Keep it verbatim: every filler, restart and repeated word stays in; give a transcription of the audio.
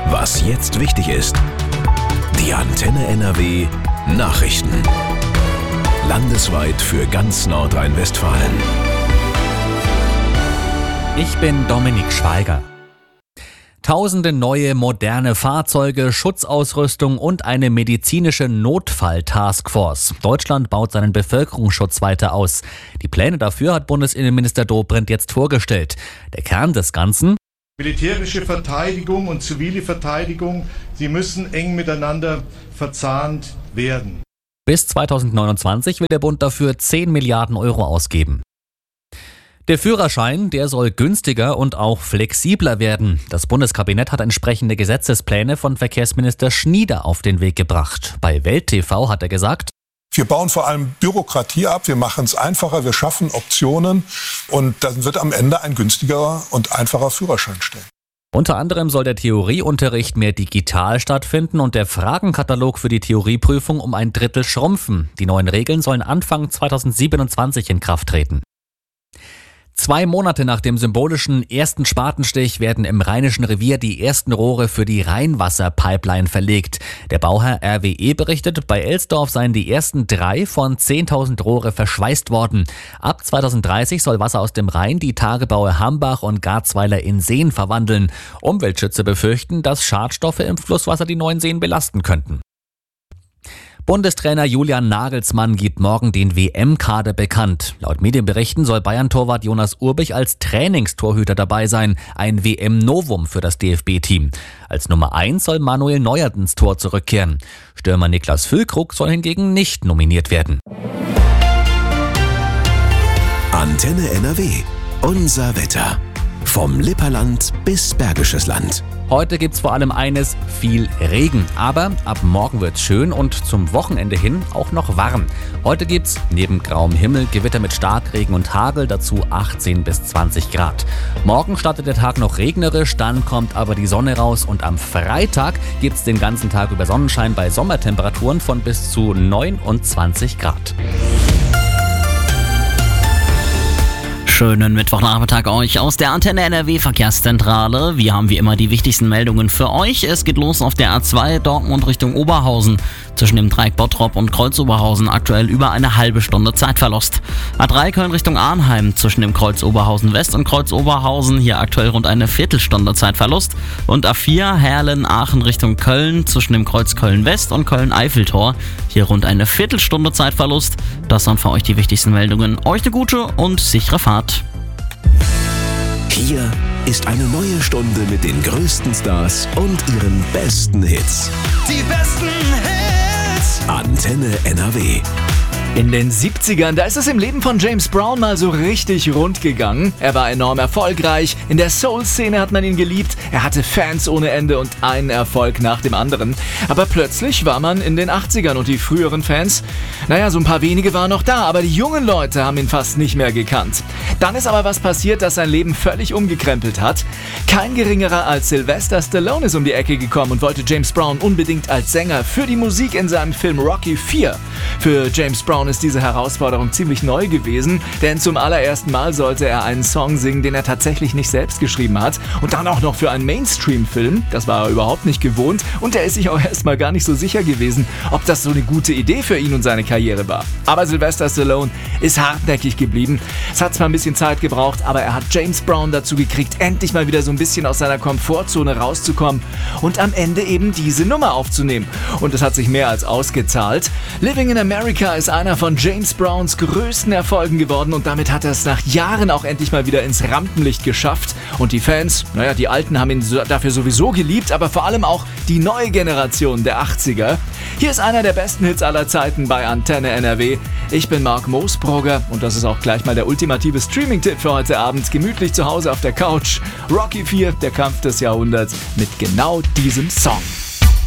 Was jetzt wichtig ist. Die Antenne N R W Nachrichten. Landesweit für ganz Nordrhein-Westfalen. Ich bin Dominik Schweiger. Tausende neue moderne Fahrzeuge, Schutzausrüstung und eine medizinische Notfall-Taskforce. Deutschland baut seinen Bevölkerungsschutz weiter aus. Die Pläne dafür hat Bundesinnenminister Dobrindt jetzt vorgestellt. Der Kern des Ganzen: militärische Verteidigung und zivile Verteidigung, sie müssen eng miteinander verzahnt werden. Bis zweitausendneunundzwanzig will der Bund dafür zehn Milliarden Euro ausgeben. Der Führerschein, der soll günstiger und auch flexibler werden. Das Bundeskabinett hat entsprechende Gesetzespläne von Verkehrsminister Schnieder auf den Weg gebracht. Bei Welt T V hat er gesagt: Wir bauen vor allem Bürokratie ab, wir machen es einfacher, wir schaffen Optionen und dann wird am Ende ein günstigerer und einfacher Führerschein stehen. Unter anderem soll der Theorieunterricht mehr digital stattfinden und der Fragenkatalog für die Theorieprüfung um ein Drittel schrumpfen. Die neuen Regeln sollen Anfang zweitausendsiebenundzwanzig in Kraft treten. Zwei Monate nach dem symbolischen ersten Spatenstich werden im Rheinischen Revier die ersten Rohre für die Rheinwasserpipeline verlegt. Der Bauherr R W E berichtet, bei Elsdorf seien die ersten drei von zehntausend Rohre verschweißt worden. Ab zweitausenddreißig soll Wasser aus dem Rhein die Tagebaue Hambach und Garzweiler in Seen verwandeln. Umweltschützer befürchten, dass Schadstoffe im Flusswasser die neuen Seen belasten könnten. Bundestrainer Julian Nagelsmann gibt morgen den W M-Kader bekannt. Laut Medienberichten soll Bayern-Torwart Jonas Urbich als Trainingstorhüter dabei sein. Ein W M-Novum für das D F B-Team. Als Nummer eins soll Manuel Neuer ins Tor zurückkehren. Stürmer Niklas Füllkrug soll hingegen nicht nominiert werden. Antenne N R W. Unser Wetter. Vom Lipperland bis Bergisches Land. Heute gibt's vor allem eines, viel Regen. Aber ab morgen wird's schön und zum Wochenende hin auch noch warm. Heute gibt's neben grauem Himmel Gewitter mit Starkregen und Hagel, dazu achtzehn bis zwanzig Grad. Morgen startet der Tag noch regnerisch, dann kommt aber die Sonne raus und am Freitag gibt's den ganzen Tag über Sonnenschein bei Sommertemperaturen von bis zu neunundzwanzig Grad. Schönen Mittwochnachmittag euch aus der Antenne N R W Verkehrszentrale. Wir haben wie immer die wichtigsten Meldungen für euch. Es geht los auf der A zwei Dortmund Richtung Oberhausen. Zwischen dem Dreieck Bottrop und Kreuz Oberhausen aktuell über eine halbe Stunde Zeitverlust. A drei Köln Richtung Arnheim zwischen dem Kreuz Oberhausen West und Kreuz Oberhausen hier aktuell rund eine Viertelstunde Zeitverlust. Und A vier Herlen Aachen Richtung Köln zwischen dem Kreuz Köln West und Köln Eiffeltor hier rund eine Viertelstunde Zeitverlust. Das sind für euch die wichtigsten Meldungen. Euch eine gute und sichere Fahrt. Hier ist eine neue Stunde mit den größten Stars und ihren besten Hits. Die besten Hits. Antenne N R W. In den siebzigern, da ist es im Leben von James Brown mal so richtig rund gegangen. Er war enorm erfolgreich, in der Soul-Szene hat man ihn geliebt, er hatte Fans ohne Ende und einen Erfolg nach dem anderen. Aber plötzlich war man in den achtzigern und die früheren Fans, naja, so ein paar wenige waren noch da, aber die jungen Leute haben ihn fast nicht mehr gekannt. Dann ist aber was passiert, das sein Leben völlig umgekrempelt hat. Kein geringerer als Sylvester Stallone ist um die Ecke gekommen und wollte James Brown unbedingt als Sänger für die Musik in seinem Film Rocky vier. Für James Brown ist diese Herausforderung ziemlich neu gewesen, denn zum allerersten Mal sollte er einen Song singen, den er tatsächlich nicht selbst geschrieben hat und dann auch noch für einen Mainstream-Film. Das war er überhaupt nicht gewohnt und er ist sich auch erstmal gar nicht so sicher gewesen, ob das so eine gute Idee für ihn und seine Karriere war. Aber Sylvester Stallone ist hartnäckig geblieben. Es hat zwar ein bisschen Zeit gebraucht, aber er hat James Brown dazu gekriegt, endlich mal wieder so ein bisschen aus seiner Komfortzone rauszukommen und am Ende eben diese Nummer aufzunehmen. Und es hat sich mehr als ausgezahlt. Living in America ist einer von James Browns größten Erfolgen geworden und damit hat er es nach Jahren auch endlich mal wieder ins Rampenlicht geschafft. Und die Fans, naja, die Alten haben ihn so, dafür sowieso geliebt, aber vor allem auch die neue Generation der achtziger. Hier ist einer der besten Hits aller Zeiten bei Antenne N R W. Ich bin Marc Moosbrugger und das ist auch gleich mal der ultimative Streaming-Tipp für heute Abend. Gemütlich zu Hause auf der Couch. Rocky vier, der Kampf des Jahrhunderts mit genau diesem Song.